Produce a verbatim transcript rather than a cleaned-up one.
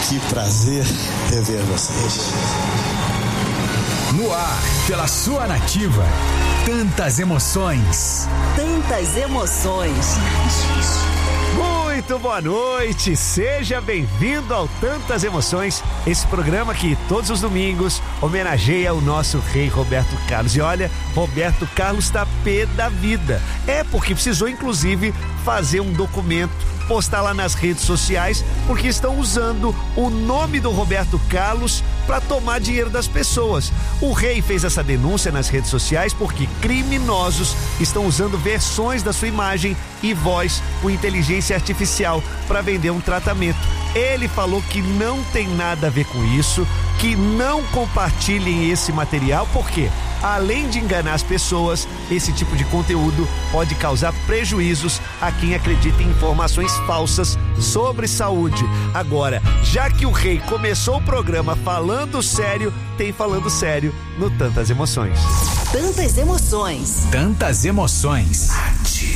Que prazer rever vocês. No ar, pela sua Nativa. Tantas emoções. Tantas emoções. Muito boa noite, seja bem-vindo ao Tantas Emoções, esse programa que todos os domingos homenageia o nosso rei Roberto Carlos. E olha, Roberto Carlos tá pé da vida. É porque precisou inclusive fazer um documento, postar lá nas redes sociais, porque estão usando o nome do Roberto Carlos para tomar dinheiro das pessoas. O rei fez essa denúncia nas redes sociais porque criminosos estão usando versões da sua imagem e voz com inteligência artificial para vender um tratamento. Ele falou que não tem nada a ver com isso, que não compartilhem esse material, porque além de enganar as pessoas, esse tipo de conteúdo pode causar prejuízos a quem acredita em informações falsas sobre saúde. Agora, já que o rei começou o programa falando sério, tem Falando Sério no Tantas Emoções. Tantas emoções. Tantas emoções.